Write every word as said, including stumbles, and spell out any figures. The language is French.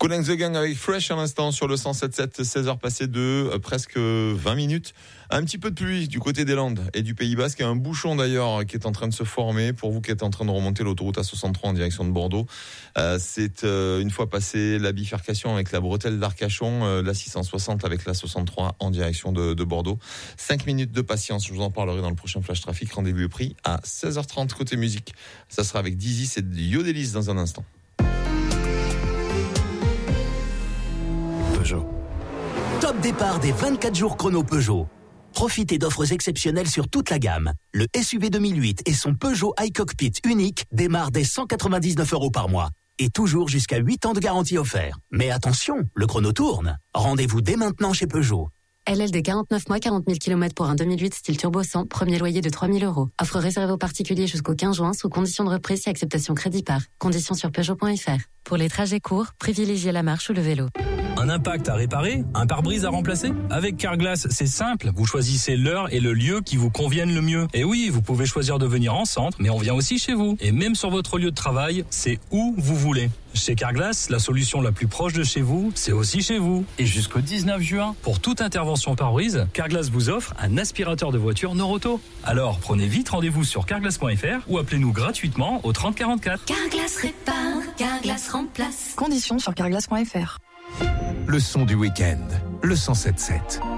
Cool and the Gang avec Fresh à l'instant sur le cent sept sept, seize heures passées de euh, presque vingt minutes. Un petit peu de pluie du côté des Landes et du Pays Basque. Il y a un bouchon d'ailleurs qui est en train de se former pour vous qui êtes en train de remonter l'autoroute A soixante-trois en direction de Bordeaux. Euh, c'est euh, une fois passé la bifurcation avec la bretelle d'Arcachon, euh, la six cent soixante avec la soixante-trois en direction de, de Bordeaux. cinq minutes de patience, je vous en parlerai dans le prochain Flash Trafic. Rendez-vous est pris à seize heures trente côté musique. Ça sera avec Dizzy et Yodelis dans un instant. Peugeot. Top départ des vingt-quatre jours chrono Peugeot. Profitez d'offres exceptionnelles sur toute la gamme. Le S U V deux mille huit et son Peugeot iCockpit unique démarrent dès cent quatre-vingt-dix-neuf euros par mois. Et toujours jusqu'à huit ans de garantie offert. Mais attention, le chrono tourne. Rendez-vous dès maintenant chez Peugeot. L L D quarante-neuf mois, quarante mille kilomètres pour un deux mille huit style turbo cent, premier loyer de trois mille euros. Offre réservée aux particuliers jusqu'au quinze juin sous condition de reprise et acceptation crédit par. Conditions sur Peugeot point F R. Pour les trajets courts, privilégiez la marche ou le vélo. Un impact à réparer? Un pare-brise à remplacer? Avec Carglass, c'est simple. Vous choisissez l'heure et le lieu qui vous conviennent le mieux. Et oui, vous pouvez choisir de venir en centre, mais on vient aussi chez vous. Et même sur votre lieu de travail, c'est où vous voulez. Chez Carglass, la solution la plus proche de chez vous, c'est aussi chez vous. Et jusqu'au dix-neuf juin, pour toute intervention pare-brise, Carglass vous offre un aspirateur de voiture Noroto. Alors, prenez vite rendez-vous sur carglass point F R ou appelez-nous gratuitement au trente quarante-quatre. Carglass répare, Carglass remplace. Conditions sur carglass point F R. Le son du week-end, le cent sept sept.